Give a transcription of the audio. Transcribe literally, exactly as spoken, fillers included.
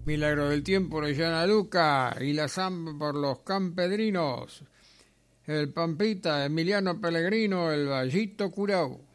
Milagro del Tiempo, Orellana Luca y la samba por los campedrinos. El Pampita, Emiliano Pellegrino, el Vallito Curao.